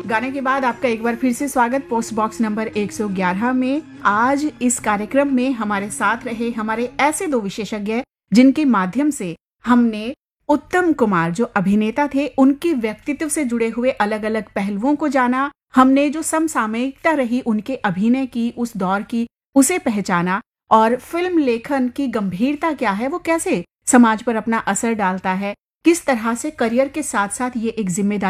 गाने के बाद आपका एक बार फिर से स्वागत पोस्ट बॉक्स नंबर 111 में। आज इस कार्यक्रम में हमारे साथ रहे हमारे ऐसे दो विशेषज्ञ जिनके माध्यम से हमने उत्तम कुमार जो अभिनेता थे उनके व्यक्तित्व से जुड़े हुए अलग अलग पहलुओं को जाना। हमने जो समसामयिकता रही उनके अभिनय की, उस दौर की, उसे पहचाना और फिल्म लेखन की गंभीरता क्या है, वो कैसे समाज पर अपना असर डालता है, किस तरह से करियर के साथ साथ ये एक जिम्मेदारी